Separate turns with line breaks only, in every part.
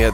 Med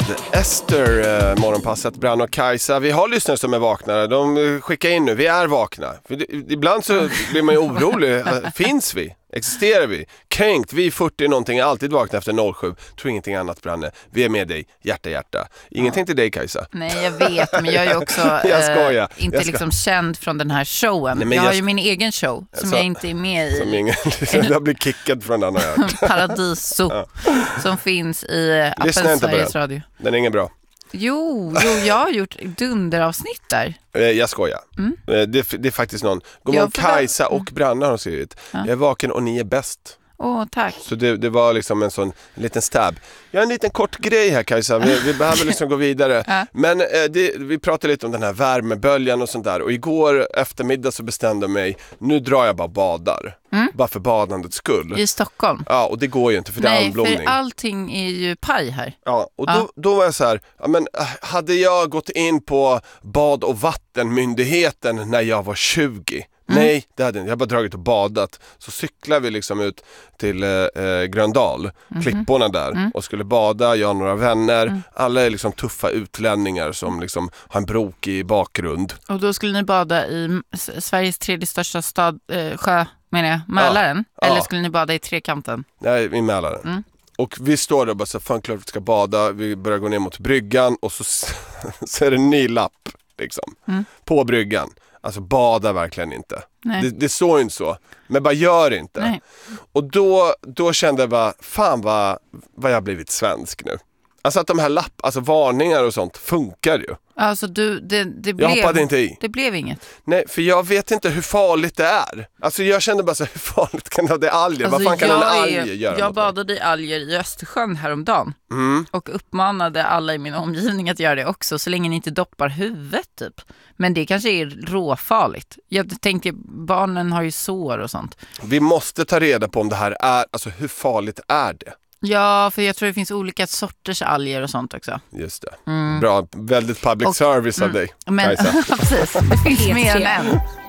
Ester, morgonpasset, Brann och Kajsa. Vi har lyssnare som är vakna. De skickar in nu, vi är vakna. För ibland så blir man ju orolig. Finns vi? Existerar vi? Kränkt, vi är 40 någonting, är alltid vakna efter 07. Tror ingenting annat, Branne. Vi är med dig, hjärta. Ingenting till dig, Kajsa.
Nej, jag vet, men jag är ju också inte liksom känd från den här showen. Nej, jag har ju min egen show som jag inte är med i.
Som ingen, jag blir kickad från den här.
Paradiso som finns i appen Sveriges Radio.
Den är ingen bra.
Jo, jag har gjort dunderavsnitt där.
Jag skojar. Det är faktiskt någon. Godmorgon, Kajsa och Branne har skrivit. Jag är vaken och ni är bäst.
Tack.
Så det var liksom en liten stab. Jag har en liten kort grej här, Kajsa. Vi behöver liksom gå vidare. Men vi pratade lite om den här värmeböljan och sånt där. Och igår eftermiddag så bestämde jag mig, nu drar jag bara badar. Bara för badandets skull.
I Stockholm?
Ja, och det går ju inte för det är algblomning.
Nej, för allting är ju paj här.
Ja, och då var jag så här, men hade jag gått in på bad- och vattenmyndigheten när jag var 20? Nej, det hade jag inte. Jag har bara dragit och badat. Så cyklar vi liksom ut till Gröndal, klipporna där, och skulle bada, jag och några vänner. Alla är liksom tuffa utlänningar som liksom har en brok i bakgrund. Och
då skulle ni bada i Sveriges tredje största sjö, menar jag, Mälaren? Eller skulle ni bada i Trekanten?
Nej, i Mälaren. Och vi står där och bara så fan klart vi ska bada. Vi börjar gå ner mot bryggan och så är det en ny lapp liksom, på bryggan. Alltså bada verkligen inte. Det står inte så. Men bara gör inte. Nej. Och då kände jag bara, fan vad jag blivit svensk nu. Alltså att de här alltså varningar och sånt funkar ju.
Alltså det blev,
jag hoppade inte i.
Det blev inget.
Nej, för jag vet inte hur farligt det är. Alltså jag kände bara så hur farligt kan det vara alger?
Alltså,
vad fan kan en alger göra?
Jag badade i alger i Östersjön häromdagen. Och uppmanade alla i min omgivning att göra det också. Så länge ni inte doppar huvudet typ. Men det kanske är råfarligt. Jag tänker, barnen har ju sår och sånt. Vi
måste ta reda på om det här är, alltså hur farligt är det?
Ja, för jag tror det finns olika sorters alger och sånt också.
Just det. Bra, väldigt public service av dig.
Men precis, det finns mer än en.